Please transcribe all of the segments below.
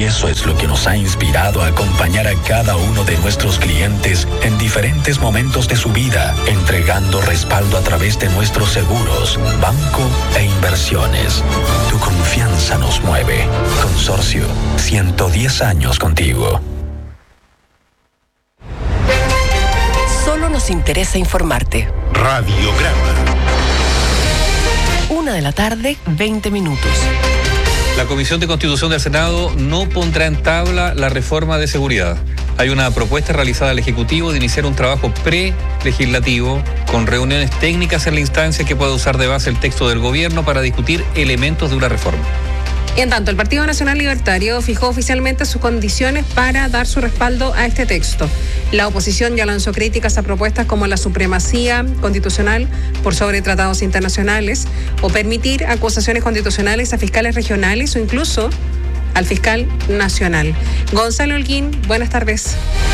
eso es lo que nos ha inspirado a acompañar a cada uno de nuestros clientes en diferentes momentos de su vida, entregando respaldo a través de nuestros seguros, banco e inversiones. Tu confianza nos mueve. Consorcio, 110 años contigo. Solo nos interesa informarte. Radiograma. 1:20 p.m. La Comisión de Constitución del Senado no pondrá en tabla la reforma de seguridad. Hay una propuesta realizada al Ejecutivo de iniciar un trabajo pre-legislativo con reuniones técnicas en la instancia que pueda usar de base el texto del gobierno para discutir elementos de una reforma. En tanto, el Partido Nacional Libertario fijó oficialmente sus condiciones para dar su respaldo a este texto. La oposición ya lanzó críticas a propuestas como la supremacía constitucional por sobre tratados internacionales o permitir acusaciones constitucionales a fiscales regionales o incluso al fiscal nacional. Gonzalo Holguín, buenas tardes.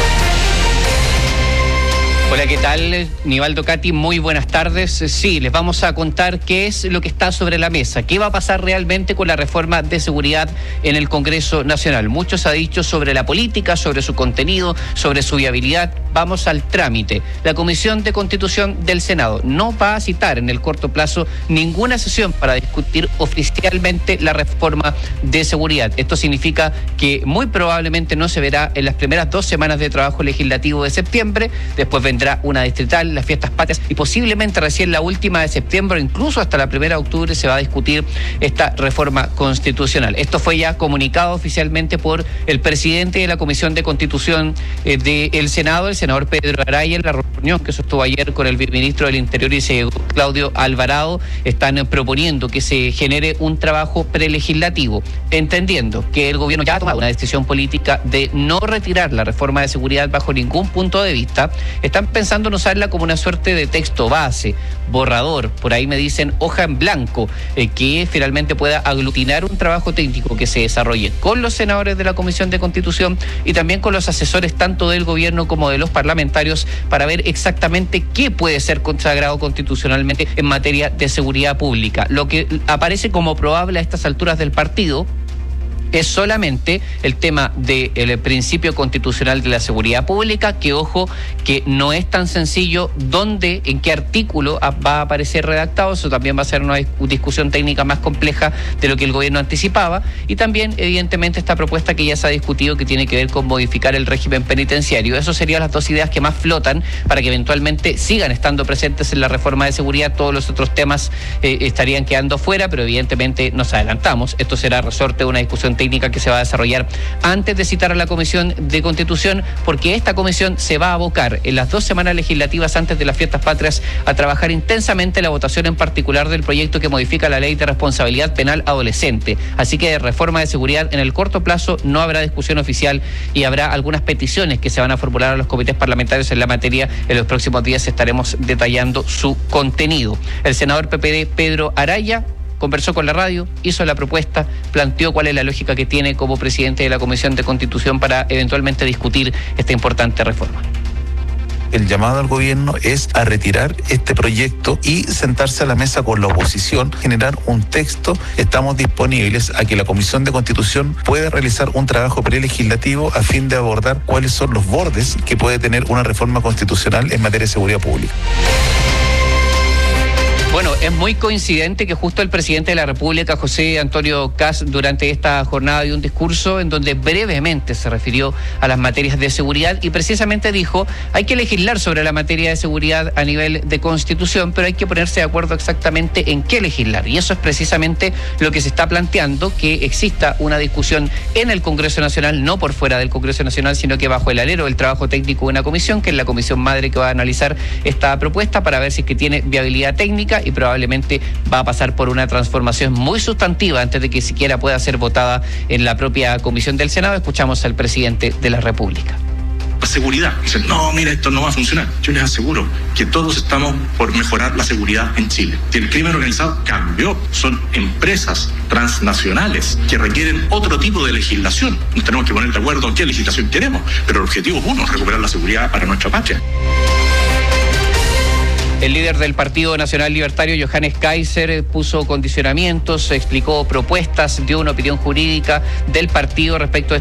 Hola, ¿qué tal? Nivaldo, Katy, muy buenas tardes. Sí, les vamos a contar qué es lo que está sobre la mesa, qué va a pasar realmente con la reforma de seguridad en el Congreso Nacional. Mucho se ha dicho sobre la política, sobre su contenido, sobre su viabilidad. Vamos al trámite. La Comisión de Constitución del Senado no va a citar en el corto plazo ninguna sesión para discutir oficialmente la reforma de seguridad. Esto significa que muy probablemente no se verá en las primeras 2 semanas de trabajo legislativo de septiembre. Después vendrá una distrital, las fiestas patrias y posiblemente recién la última de septiembre, incluso hasta la 1 de octubre se va a discutir esta reforma constitucional. Esto fue ya comunicado oficialmente por el presidente de la Comisión de Constitución del Senado, el senador Pedro Araya, en la reunión que sostuvo ayer con el ministro del Interior y Claudio Alvarado. Están proponiendo que se genere un trabajo prelegislativo, entendiendo que el gobierno ya ha tomado una decisión política de no retirar la reforma de seguridad bajo ningún punto de vista. Están pensando en usarla como una suerte de texto base, borrador, por ahí me dicen hoja en blanco, que finalmente pueda aglutinar un trabajo técnico que se desarrolle con los senadores de la Comisión de Constitución y también con los asesores tanto del gobierno como de los parlamentarios para ver exactamente qué puede ser consagrado constitucionalmente en materia de seguridad pública. Lo que aparece como probable a estas alturas del partido es solamente el tema del principio constitucional de la seguridad pública, que ojo, que no es tan sencillo dónde, en qué artículo va a aparecer redactado. Eso también va a ser una discusión técnica más compleja de lo que el gobierno anticipaba. Y también, evidentemente, esta propuesta que ya se ha discutido que tiene que ver con modificar el régimen penitenciario. Esas serían las 2 ideas que más flotan para que eventualmente sigan estando presentes en la reforma de seguridad. Todos los otros temas estarían quedando fuera, pero evidentemente nos adelantamos. Esto será resorte de una discusión técnica que se va a desarrollar antes de citar a la Comisión de Constitución, porque esta comisión se va a abocar en las 2 semanas legislativas antes de las fiestas patrias a trabajar intensamente la votación en particular del proyecto que modifica la Ley de Responsabilidad Penal Adolescente. Así que de reforma de seguridad en el corto plazo no habrá discusión oficial y habrá algunas peticiones que se van a formular a los comités parlamentarios en la materia. En los próximos días estaremos detallando su contenido. El senador PPD Pedro Araya conversó con la radio, hizo la propuesta, planteó cuál es la lógica que tiene como presidente de la Comisión de Constitución para eventualmente discutir esta importante reforma. El llamado al gobierno es a retirar este proyecto y sentarse a la mesa con la oposición, generar un texto. Estamos disponibles a que la Comisión de Constitución pueda realizar un trabajo prelegislativo a fin de abordar cuáles son los bordes que puede tener una reforma constitucional en materia de seguridad pública. Bueno, es muy coincidente que justo el presidente de la República, José Antonio Kast, durante esta jornada dio un discurso en donde brevemente se refirió a las materias de seguridad y precisamente dijo, hay que legislar sobre la materia de seguridad a nivel de Constitución, pero hay que ponerse de acuerdo exactamente en qué legislar. Y eso es precisamente lo que se está planteando, que exista una discusión en el Congreso Nacional, no por fuera del Congreso Nacional, sino que bajo el alero del trabajo técnico de una comisión, que es la comisión madre que va a analizar esta propuesta para ver si es que tiene viabilidad técnica y probablemente va a pasar por una transformación muy sustantiva antes de que siquiera pueda ser votada en la propia comisión del Senado. Escuchamos al presidente de la República. Seguridad. Dicen, no, mira, esto no va a funcionar. Yo les aseguro que todos estamos por mejorar la seguridad en Chile. Si el crimen organizado cambió, son empresas transnacionales que requieren otro tipo de legislación. Nos tenemos que poner de acuerdo en qué legislación queremos, pero el objetivo es uno, recuperar la seguridad para nuestra patria. El líder del Partido Nacional Libertario, Johannes Kaiser, puso condicionamientos, explicó propuestas, dio una opinión jurídica del partido respecto a